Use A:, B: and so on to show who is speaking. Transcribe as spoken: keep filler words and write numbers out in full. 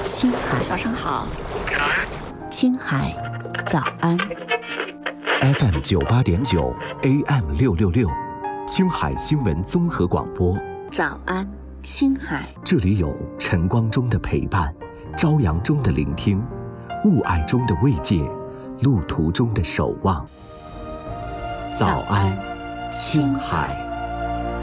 A: 青海，
B: 早上好。
A: 青海，早安。
C: F M 九八点九 A M 六六六，青海新闻综合广播。
A: 早安，青海。
C: 这里有晨光中的陪伴，朝阳中的聆听，雾霭中的慰藉，路途中的守望。早安，青海。